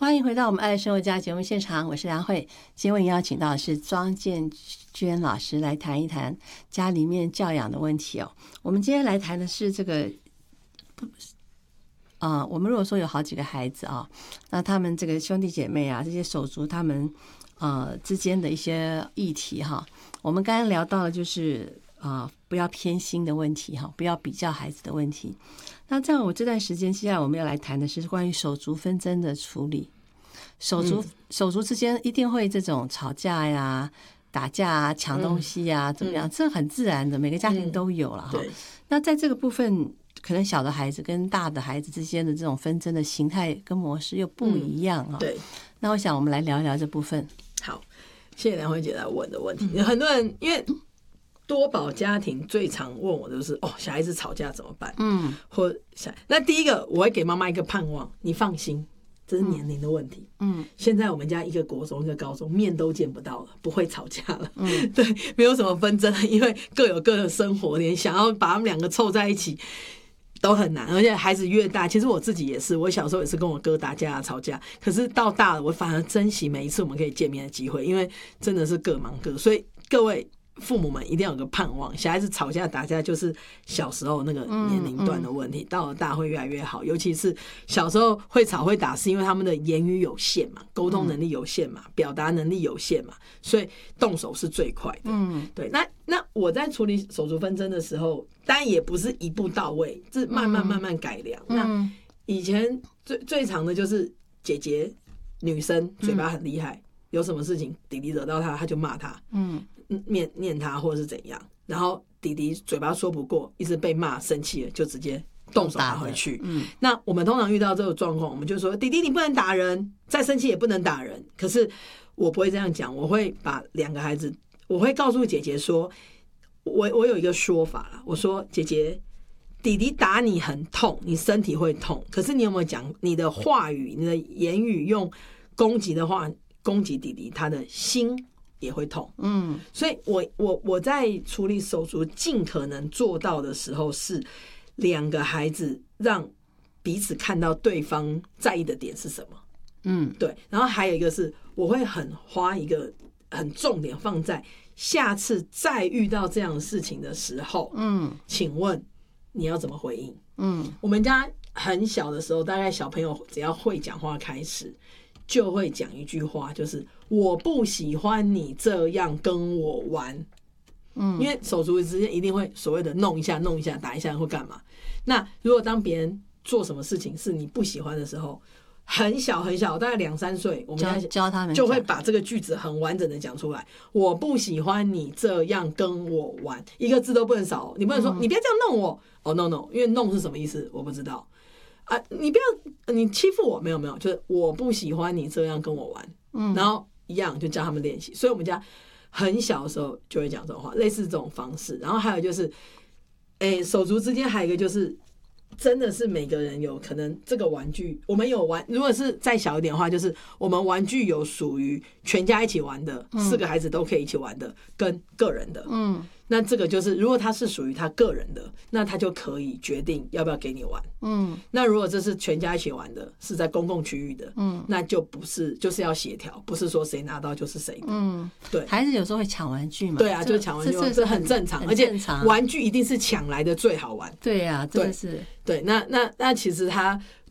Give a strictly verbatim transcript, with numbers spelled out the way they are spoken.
欢迎回到我们爱的生活家节目现场，我是梁慧。今天为您邀请到的是庄建娟老师来谈一谈家里面教养的问题哦。我们今天来谈的是这个，呃，我们如果说有好几个孩子啊，那他们这个兄弟姐妹啊，这些手足他们呃之间的一些议题哈，我们刚刚聊到的就是啊、呃，不要偏心的问题哈，不要比较孩子的问题。那这样，我这段时间接下来我们要来谈的是关于手足纷争的处理。手足、嗯、手足之间一定会这种吵架呀、打架啊、抢东西呀、嗯，怎么样？这很自然的，每个家庭都有了哈、嗯。那在这个部分，可能小的孩子跟大的孩子之间的这种纷争的形态跟模式又不一样啊、嗯。对。那我想我们来聊一聊这部分。 好，谢谢梁慧姐来问的问题。嗯、很多人因为多宝家庭最常问我的就是哦，小孩子吵架怎么办？嗯，或小那第一个我会给妈妈一个盼望，你放心，这是年龄的问题。嗯，现在我们家一个国中一个高中，面都见不到了，不会吵架了。嗯，对，没有什么纷争，因为各有各的生活，连想要把他们两个凑在一起都很难。而且孩子越大，其实我自己也是，我小时候也是跟我哥打架吵架，可是到大了，我反而珍惜每一次我们可以见面的机会，因为真的是各忙各。所以各位父母们一定要有个盼望，小孩子吵架打架就是小时候那个年龄段的问题，嗯嗯、到了大会越来越好。尤其是小时候会吵会打，是因为他们的言语有限嘛，沟通能力有限嘛，表达能力有限嘛，所以动手是最快的。嗯，对。那那我在处理手足纷争的时候，当然也不是一步到位，是慢慢慢慢改良。嗯、那以前最最常的就是姐姐女生嘴巴很厉害，嗯、有什么事情弟弟惹到她，她就骂他。嗯。念念他或者是怎样，然后弟弟嘴巴说不过，一直被骂生气了，就直接动手打回去。嗯，那我们通常遇到这个状况，我们就说弟弟你不能打人，再生气也不能打人。可是我不会这样讲，我会把两个孩子，我会告诉姐姐说，我我有一个说法啦，我说姐姐，弟弟打你很痛，你身体会痛，可是你有没有讲你的话语，你的言语用攻击的话攻击弟弟，他的心也会痛。嗯，所以我我我在处理手足尽可能做到的时候，是两个孩子让彼此看到对方在意的点是什么。嗯，对。然后还有一个是，我会很花一个很重点放在下次再遇到这样的事情的时候，嗯，请问你要怎么回应？嗯，我们家很小的时候，大概小朋友只要会讲话开始，就会讲一句话，就是我不喜欢你这样跟我玩。嗯，因为手足之间一定会所谓的弄一下弄一下打一下或干嘛。那如果当别人做什么事情是你不喜欢的时候，很小很小，大概两三岁，我们家教他们就会把这个句子很完整的讲出来。我不喜欢你这样跟我玩，一个字都不能少。你不能说、嗯、你不要这样弄我。哦、oh, no no， 因为弄是什么意思我不知道啊。你不要你欺负我，没有没有，就是我不喜欢你这样跟我玩。嗯，然后一样就教他们练习。所以我们家很小的时候就会讲这种话，类似这种方式。然后还有就是，哎，手足之间还有一个就是。真的是每个人有可能这个玩具，我们有玩。如果是再小一点的话，就是我们玩具有属于全家一起玩的，嗯、四个孩子都可以一起玩的，跟个人的。嗯，那这个就是如果他是属于他个人的，那他就可以决定要不要给你玩。嗯，那如果这是全家一起玩的，是在公共区域的，嗯，那就不是，就是要协调，不是说谁拿到就是谁的。嗯，对， 孩子有时候会抢玩具嘛。 对啊，就是抢玩具，这, 这, 这很正常，而且玩具一定是抢来的最好玩。 对啊，真的是。 对，那那那其实他